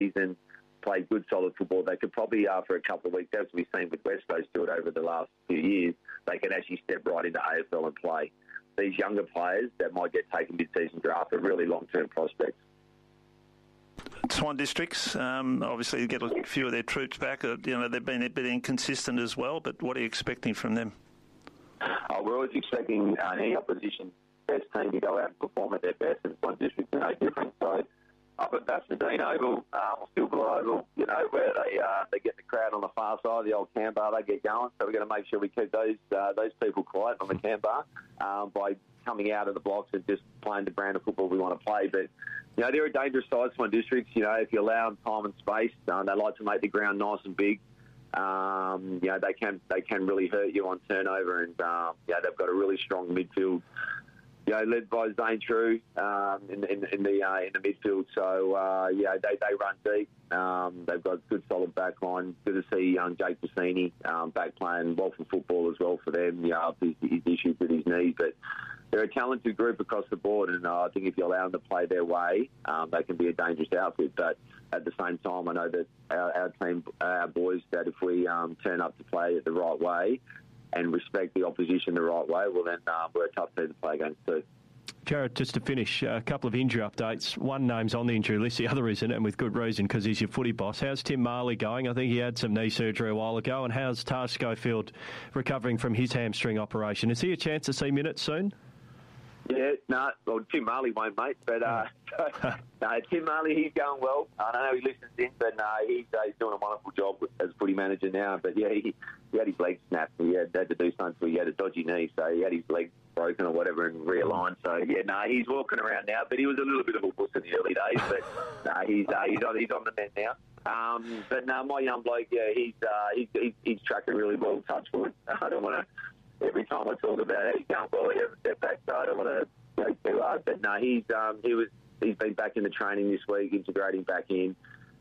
season, play good, solid football, they could probably, after a couple of weeks, as we've seen with West Coast do it over the last few years, they can actually step right into AFL and play. These younger players that might get taken mid-season draft are really long-term prospects. Swan Districts, obviously get a few of their troops back. They've been a bit inconsistent as well, but what are you expecting from them? We're always expecting any opposition best team to go out and perform at their best, and Swan Districts are no different. So up at Bassendean Oval, or Silver Oval, where they get the crowd on the far side, the old can bar, they get going. So we're going to make sure we keep those people quiet on the can bar by coming out of the blocks and just playing the brand of football we want to play. But they're a dangerous side, Swan Districts. If you allow them time and space, they like to make the ground nice and big. They can really hurt you on turnover, and they've got a really strong midfield. Led by Zane True in the midfield. So they run deep. They've got good solid back line. Good to see Jake Bassini back playing well for football as well for them. After his issues with his knee, but they're a talented group across the board, and I think if you allow them to play their way, they can be a dangerous outfit. But at the same time, I know that our team, our boys, that if we turn up to play it the right way and respect the opposition the right way, well then we're a tough team to play against too. Jared, just to finish, a couple of injury updates. One name's on the injury list, the other isn't, and with good reason because he's your footy boss. How's Tim Marley going? I think he had some knee surgery a while ago. And how's Taj Schofield recovering from his hamstring operation? Is he a chance to see minutes soon? Yeah, well, Tim Marley won't, mate. But Tim Marley, he's going well. I don't know he listens in, but he's doing a wonderful job as footy manager now. But yeah, he had his leg snapped. He had to do something, so he had a dodgy knee, so he had his leg broken or whatever and realigned. So yeah, he's walking around now. But he was a little bit of a wuss in the early days. But he's on the mend now. But my young bloke, yeah, he's tracking really well. Touch wood. I don't want to. Every time I talk about it, he's going well. He has a step back, so I don't want to go too hard. But he's been back in the training this week, integrating back in.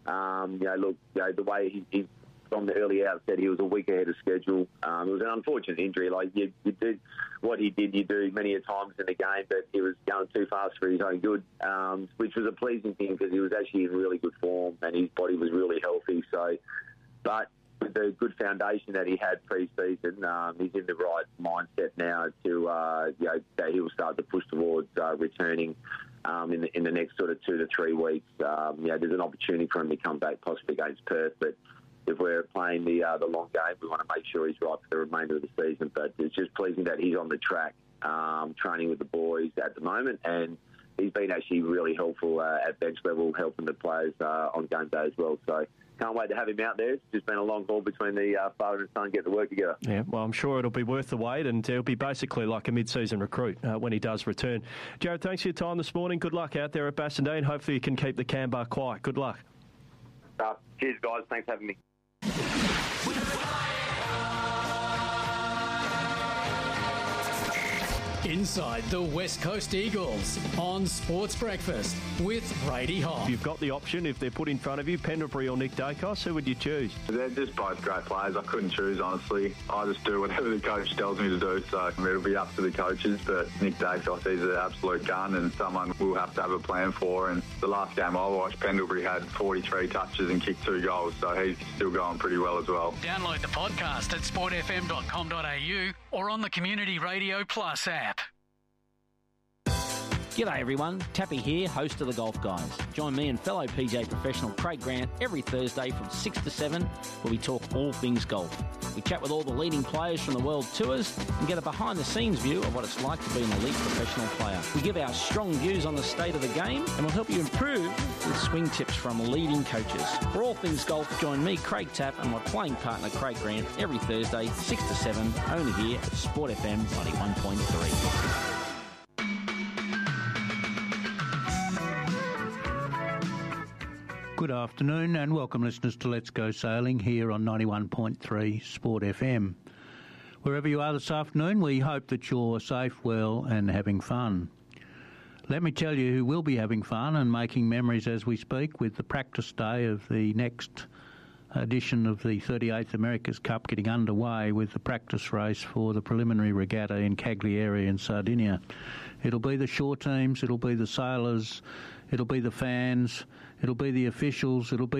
The way he's from the early outset, he was a week ahead of schedule. It was an unfortunate injury. Like you did what he did, you do many a times in the game, but he was going too fast for his own good, which was a pleasing thing because he was actually in really good form and his body was really healthy. So, but with the good foundation that he had pre-season, he's in the right mindset now to that he'll start to push towards returning in the next sort of 2 to 3 weeks. There's an opportunity for him to come back possibly against Perth, but if we're playing the long game, we want to make sure he's right for the remainder of the season. But it's just pleasing that he's on the track, training with the boys at the moment, and he's been actually really helpful at bench level, helping the players on game day as well. So can't wait to have him out there. It's just been a long haul between the father and son getting to work together. Yeah, well, I'm sure it'll be worth the wait, and he'll be basically like a mid-season recruit when he does return. Jared, thanks for your time this morning. Good luck out there at Bassendean. Hopefully you can keep the Canberra quiet. Good luck. Cheers, guys. Thanks for having me. Inside the West Coast Eagles on Sports Breakfast with Brady Hoff. You've got the option, if they're put in front of you, Pendlebury or Nick Dacos, who would you choose? They're just both great players. I couldn't choose, honestly. I just do whatever the coach tells me to do, so it'll be up to the coaches. But Nick Dacos, he's an absolute gun and someone we'll have to have a plan for. And the last game I watched, Pendlebury had 43 touches and kicked 2 goals, so he's still going pretty well as well. Download the podcast at sportfm.com.au or on the Community Radio Plus app. G'day everyone, Tappy here, host of The Golf Guys. Join me and fellow PGA professional Craig Grant every Thursday from 6 to 7 where we talk all things golf. We chat with all the leading players from the world tours and get a behind-the-scenes view of what it's like to be an elite professional player. We give our strong views on the state of the game and we'll help you improve with swing tips from leading coaches. For all things golf, join me, Craig Tapp, and my playing partner Craig Grant every Thursday, 6 to 7, only here at Sport FM 91.3. Good afternoon and welcome listeners to Let's Go Sailing here on 91.3 Sport FM. Wherever you are this afternoon, we hope that you're safe, well and having fun. Let me tell you who will be having fun and making memories as we speak with the practice day of the next edition of the 38th America's Cup getting underway with the practice race for the preliminary regatta in Cagliari in Sardinia. It'll be the shore teams, it'll be the sailors, it'll be the fans, It'll be the officials. It'll be